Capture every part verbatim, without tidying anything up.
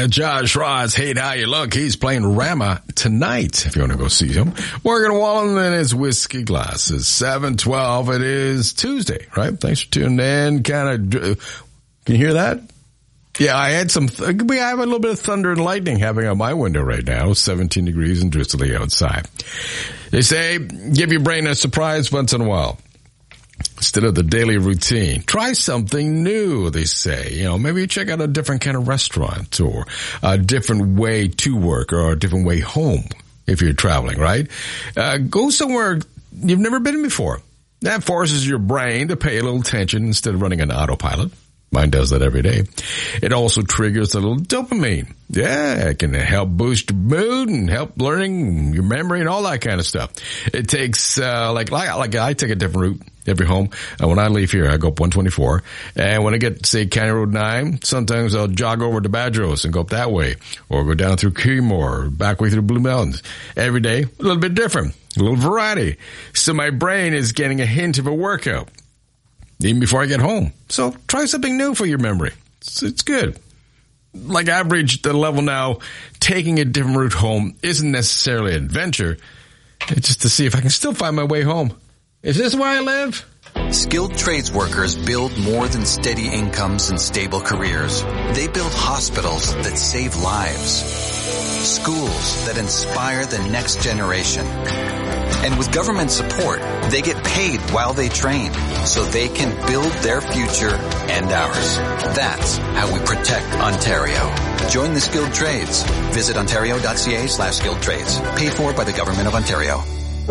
Uh, Josh Ross, Hate How You Look. He's playing Rama tonight, if you want to go see him. Morgan Wallen and his whiskey glasses. seven twelve. It is Tuesday, right? Thanks for tuning in. Kind of, can you hear that? Yeah, I had some, we have a little bit of thunder and lightning happening on my window right now. seventeen degrees and drizzly outside. They say, give your brain a surprise once in a while. Instead of the daily routine, try something new, they say. You know, maybe check out a different kind of restaurant or a different way to work or a different way home if you're traveling, right? Uh, go somewhere you've never been before. That forces your brain to pay a little attention instead of running on autopilot. Mine does that every day. It also triggers a little dopamine. Yeah, it can help boost your mood and help learning, your memory, and all that kind of stuff. It takes, uh, like, like, like I take a different route every home. And when I leave here, I go up one twenty-four. And when I get, say, County Road nine, sometimes I'll jog over to Badros and go up that way. Or go down through Creemore, or back way through Blue Mountains. Every day, a little bit different. A little variety. So my brain is getting a hint of a workout. Even before I get home. So try something new for your memory. It's, it's good. Like I've reached the level now, taking a different route home isn't necessarily an adventure. It's just to see if I can still find my way home. Is this where I live? Skilled trades workers build more than steady incomes and stable careers. They build hospitals that save lives. Schools that inspire the next generation. And with government support, they get paid while they train, so they can build their future and ours. That's how we protect Ontario. Join the skilled trades. Visit ontario.ca slash skilled trades. Paid for by the Government of Ontario.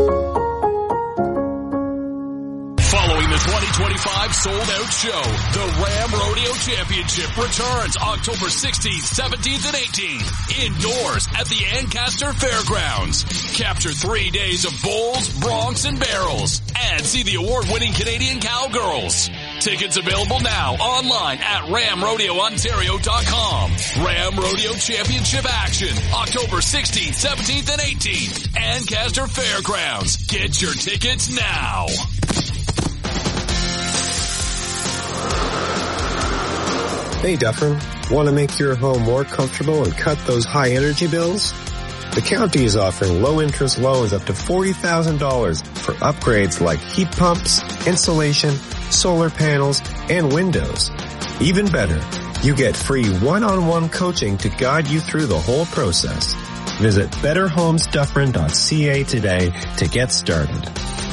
Following the twenty twenty-five sold-out show, the Ram Rodeo Championship returns October sixteenth, seventeenth, and eighteenth, indoors at the Ancaster Fairgrounds. Capture three days of bulls, broncs, and barrels, and see the award-winning Canadian Cowgirls. Tickets available now online at ram rodeo ontario dot com. Ram Rodeo Championship action, October sixteenth, seventeenth, and eighteenth, Ancaster Fairgrounds. Get your tickets now. Hey Dufferin, want to make your home more comfortable and cut those high energy bills? The county is offering low interest loans up to forty thousand dollars for upgrades like heat pumps, insulation, solar panels, and windows. Even better, you get free one-on-one coaching to guide you through the whole process. Visit better homes dufferin dot c a today to get started.